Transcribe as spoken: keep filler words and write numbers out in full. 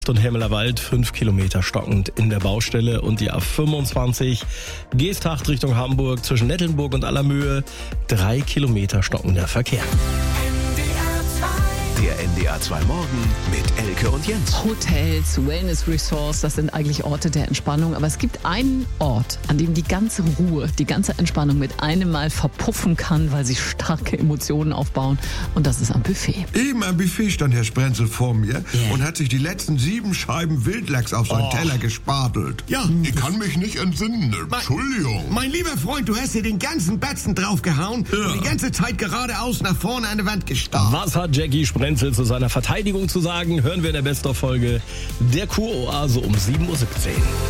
und Hemmelerwald fünf Kilometer stockend in der Baustelle und die A fünfundzwanzig Geesthacht Richtung Hamburg zwischen Nettelnburg und Allermöhe drei Kilometer stockender Verkehr. Der N D R zwei Morgen mit Elke und Jens. Hotels, Wellness Resorts, das sind eigentlich Orte der Entspannung. Aber es gibt einen Ort, an dem die ganze Ruhe, die ganze Entspannung mit einem Mal verpuffen kann, weil sich starke Emotionen aufbauen. Und das ist am Buffet. Eben am Buffet stand Herr Sprenzel vor mir Yeah. und hat sich die letzten sieben Scheiben Wildlachs auf seinen Oh. Teller gespatelt. Ja. Ich kann mich nicht entsinnen. Entschuldigung. Mein lieber Freund, du hast dir den ganzen Batzen draufgehauen und die ganze Zeit geradeaus nach vorne an die Wand gestarrt. Was hat Jackie Sprenzel zu seiner Verteidigung zu sagen? Hören wir in der Best-of-Folge der Kuroase um sieben Uhr siebzehn.